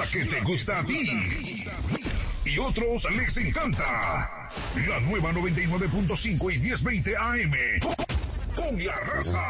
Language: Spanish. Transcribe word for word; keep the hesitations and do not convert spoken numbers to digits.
la que te gusta a ti y otros les encanta. La nueva noventa y nueve punto cinco y diez veinte A M con la raza.